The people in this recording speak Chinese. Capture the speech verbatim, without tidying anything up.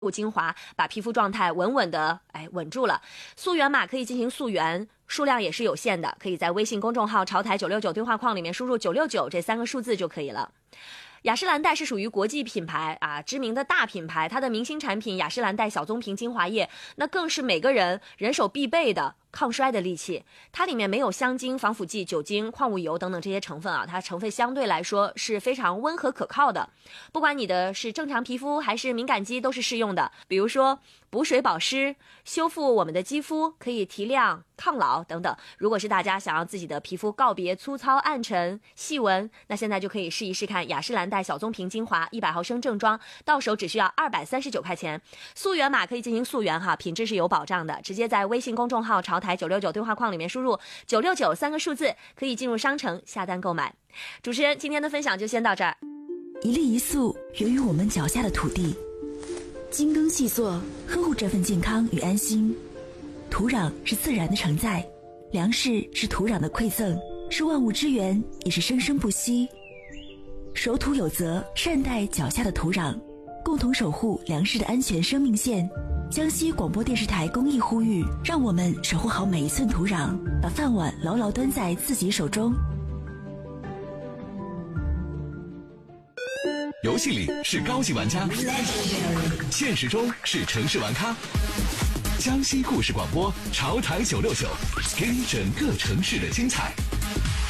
精华，把皮肤状态稳稳的哎稳住了。溯源码可以进行溯源，数量也是有限的，可以在微信公众号潮台九六九对话框里面输入九六九这三个数字就可以了。雅诗兰黛是属于国际品牌啊，知名的大品牌，它的明星产品雅诗兰黛小棕瓶精华液，那更是每个人人手必备的抗衰的利器。它里面没有香精、防腐剂、酒精、矿物油等等这些成分啊，它成分相对来说是非常温和可靠的，不管你的是正常皮肤还是敏感肌都是适用的。比如说补水保湿，修复我们的肌肤，可以提亮抗老等等。如果是大家想要自己的皮肤告别粗糙暗沉细纹，那现在就可以试一试看雅诗兰黛小棕瓶精华一百毫升正装，到手只需要二百三十九块钱。溯源码可以进行溯源哈，品质是有保障的，直接在微信公众号潮台九六九对话框里面输入九六九三个数字，可以进入商城下单购买。主持人今天的分享就先到这儿。 一粒一粟源于我们脚下的土地，精耕细作呵护这份健康与安心。土壤是自然的承载，粮食是土壤的馈赠，是万物之源，也是生生不息。守土有责，善待脚下的土壤，共同守护粮食的安全生命线。江西广播电视台公益呼吁，让我们守护好每一寸土壤，把饭碗牢牢端在自己手中。 游戏里是高级玩家，现实中是城市玩咖。江西故事广播，潮台九六九，给你整个城市的精彩。